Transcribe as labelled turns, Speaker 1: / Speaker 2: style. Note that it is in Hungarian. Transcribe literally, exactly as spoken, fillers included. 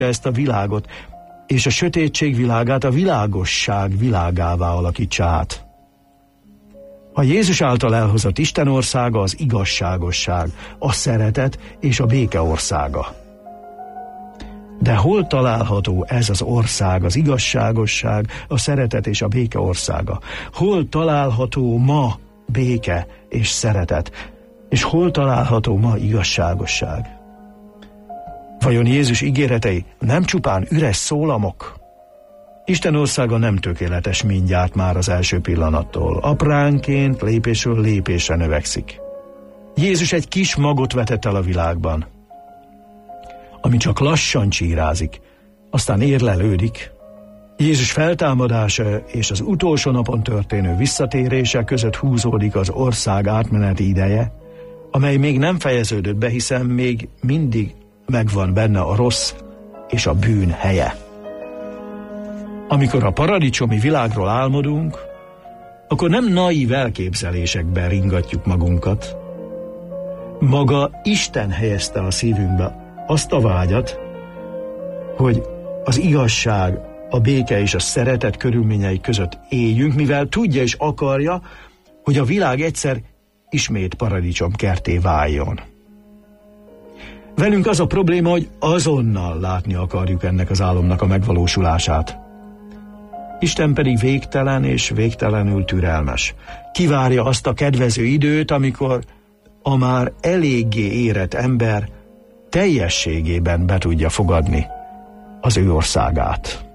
Speaker 1: ezt a világot, és a sötétség világát a világosság világává alakítsa át. A Jézus által elhozott Isten országa az igazságosság, a szeretet és a béke országa. De hol található ez az ország, az igazságosság, a szeretet és a béke országa? Hol található ma béke és szeretet? És hol található ma igazságosság? Vajon Jézus ígéretei nem csupán üres szólamok? Isten országa nem tökéletes mindjárt már az első pillanattól. Apránként, lépésről lépésre növekszik. Jézus egy kis magot vetett el a világban, ami csak lassan csírázik, aztán érlelődik. Jézus feltámadása és az utolsó napon történő visszatérése között húzódik az ország átmeneti ideje, amely még nem fejeződött be, hiszen még mindig megvan benne a rossz és a bűn helye. Amikor a paradicsomi világról álmodunk, akkor nem naív elképzelésekben ringatjuk magunkat. Maga Isten helyezte a szívünkbe azt a vágyat, hogy az igazság, a béke és a szeretet körülményei között éljünk, mivel tudja és akarja, hogy a világ egyszer ismét paradicsomkertté váljon. Velünk az a probléma, hogy azonnal látni akarjuk ennek az álomnak a megvalósulását. Isten pedig végtelen és végtelenül türelmes. Kivárja azt a kedvező időt, amikor a már eléggé érett ember teljességében be tudja fogadni az ő országát.